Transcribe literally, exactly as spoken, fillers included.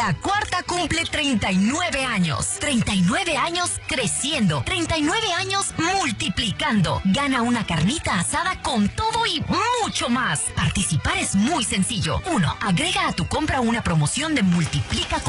La Cuarta cumple treinta y nueve años. treinta y nueve años creciendo. treinta y nueve años multiplicando. Gana una carnita asada con todo y mucho más. Participar es muy sencillo. uno. Agrega a tu compra una promoción de Multiplica